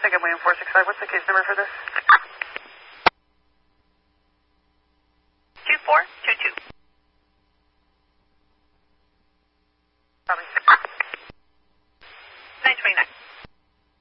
think I'm waiting 465. What's the case number for this? 24.